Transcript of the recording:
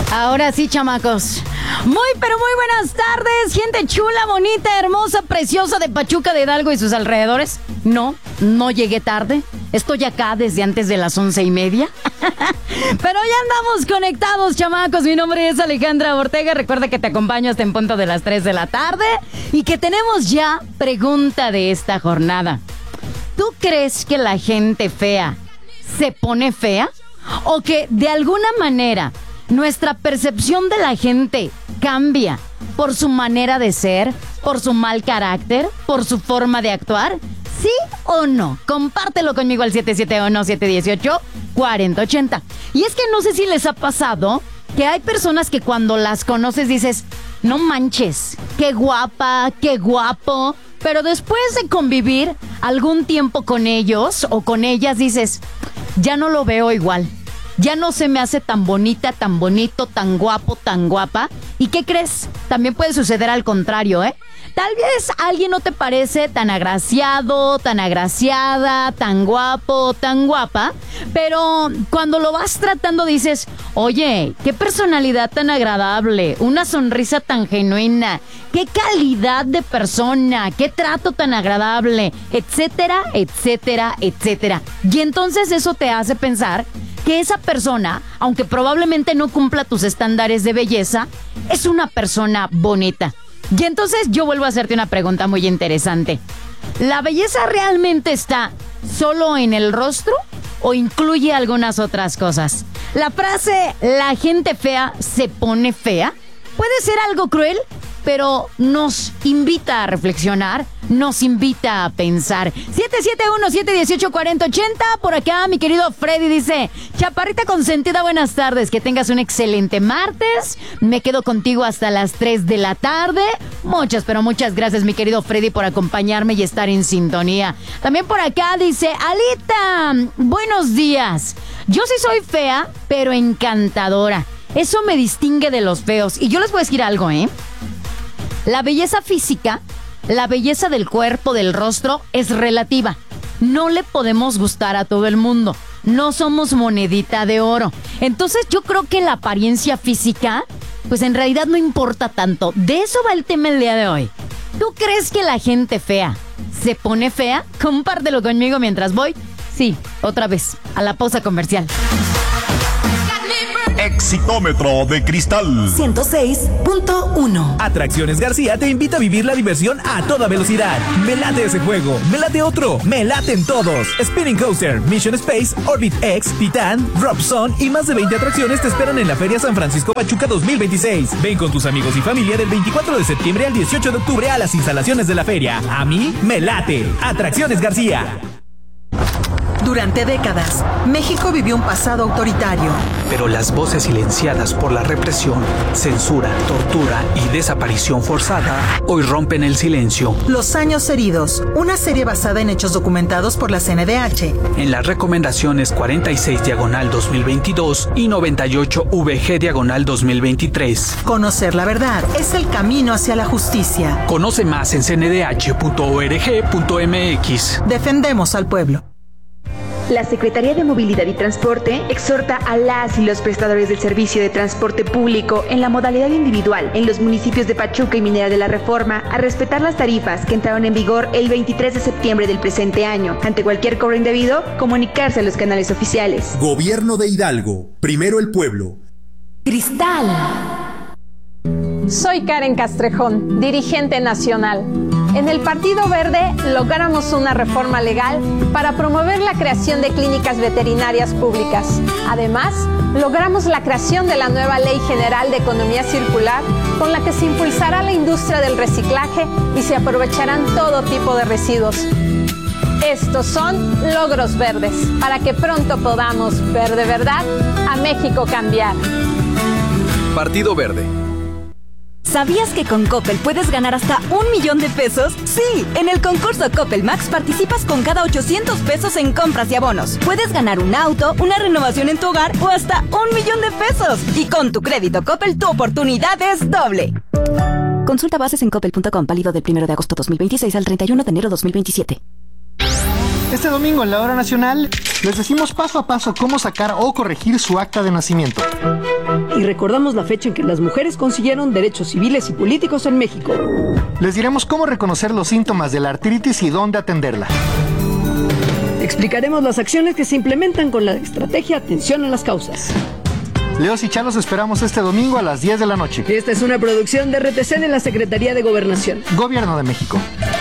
Ahora sí, chamacos. Pero muy buenas tardes, gente chula, bonita, hermosa, preciosa de Pachuca de Hidalgo y sus alrededores. No llegué tarde. Estoy acá desde antes de las 11:30. Pero ya andamos conectados, chamacos. Mi nombre es Alejandra Ortega. Recuerda que te acompaño hasta en punto de las 3 de la tarde. Y que tenemos ya pregunta de esta jornada. ¿Tú crees que la gente fea se pone fea? ¿O que de alguna manera nuestra percepción de la gente cambia por su manera de ser, por su mal carácter, por su forma de actuar? ¿Sí o no? Compártelo conmigo al 771-718-4080. Y es que no sé si les ha pasado que hay personas que cuando las conoces dices, no manches, qué guapa, qué guapo. Pero después de convivir algún tiempo con ellos o con ellas dices, ya no lo veo igual. Ya no se me hace tan bonita, tan bonito, tan guapo, tan guapa. ¿Y qué crees? También puede suceder al contrario, ¿eh? Tal vez alguien no te parece tan agraciado, tan agraciada, tan guapo, tan guapa, pero cuando lo vas tratando dices, oye, qué personalidad tan agradable, una sonrisa tan genuina, qué calidad de persona, qué trato tan agradable, etcétera, etcétera, etcétera. Y entonces eso te hace pensar que esa persona, aunque probablemente no cumpla tus estándares de belleza, es una persona bonita. Y entonces yo vuelvo a hacerte una pregunta muy interesante. ¿La belleza realmente está solo en el rostro o incluye algunas otras cosas? La frase, la gente fea se pone fea, puede ser algo cruel, pero nos invita a reflexionar, nos invita a pensar. 771-718-4080, por acá mi querido Freddy dice, chaparrita consentida, buenas tardes, que tengas un excelente martes, me quedo contigo hasta las 3 de la tarde. Muchas, pero muchas gracias mi querido Freddy por acompañarme y estar en sintonía. También por acá dice, Alita, buenos días, yo sí soy fea, pero encantadora, eso me distingue de los feos. Y yo les voy a decir algo, la belleza física, la belleza del cuerpo, del rostro, es relativa. No le podemos gustar a todo el mundo. No somos monedita de oro. Entonces yo creo que la apariencia física, pues en realidad no importa tanto. De eso va el tema el día de hoy. ¿Tú crees que la gente fea se pone fea? Compártelo conmigo mientras voy, sí, otra vez, a la pausa comercial. Exitómetro de cristal 106.1. Atracciones García te invita a vivir la diversión a toda velocidad. Me late ese juego, me late otro, me laten todos. Spinning Coaster, Mission Space, Orbit X, Titan, Drop Zone y más de 20 atracciones te esperan en la Feria San Francisco Pachuca 2026. Ven con tus amigos y familia del 24 de septiembre al 18 de octubre a las instalaciones de la feria. A mí me late. Atracciones García. Durante décadas, México vivió un pasado autoritario. Pero las voces silenciadas por la represión, censura, tortura y desaparición forzada hoy rompen el silencio. Los años heridos, una serie basada en hechos documentados por la CNDH. En las recomendaciones 46/2022 y 98/VG/2023. Conocer la verdad es el camino hacia la justicia. Conoce más en cndh.org.mx. Defendemos al pueblo. La Secretaría de Movilidad y Transporte exhorta a las y los prestadores del servicio de transporte público en la modalidad individual en los municipios de Pachuca y Minera de la Reforma a respetar las tarifas que entraron en vigor el 23 de septiembre del presente año. Ante cualquier cobro indebido, comunicarse a los canales oficiales. Gobierno de Hidalgo, primero el pueblo. Cristal. Soy Karen Castrejón, dirigente nacional. En el Partido Verde logramos una reforma legal para promover la creación de clínicas veterinarias públicas. Además, logramos la creación de la nueva Ley General de Economía Circular, con la que se impulsará la industria del reciclaje y se aprovecharán todo tipo de residuos. Estos son logros verdes, para que pronto podamos ver de verdad a México cambiar. Partido Verde. ¿Sabías que con Coppel puedes ganar hasta 1,000,000 de pesos? Sí, en el concurso Coppel Max participas con cada 800 pesos en compras y abonos. Puedes ganar un auto, una renovación en tu hogar o hasta 1,000,000 de pesos. Y con tu crédito Coppel, tu oportunidad es doble. Consulta bases en coppel.com, válido del 1 de agosto 2026 al 31 de enero 2027. Este domingo en la Hora Nacional les decimos paso a paso cómo sacar o corregir su acta de nacimiento. Y recordamos la fecha en que las mujeres consiguieron derechos civiles y políticos en México. Les diremos cómo reconocer los síntomas de la artritis y dónde atenderla. Explicaremos las acciones que se implementan con la estrategia Atención a las Causas. Leos y Chalos esperamos este domingo a las 10 de la noche. Esta es una producción de RTC de la Secretaría de Gobernación. Gobierno de México.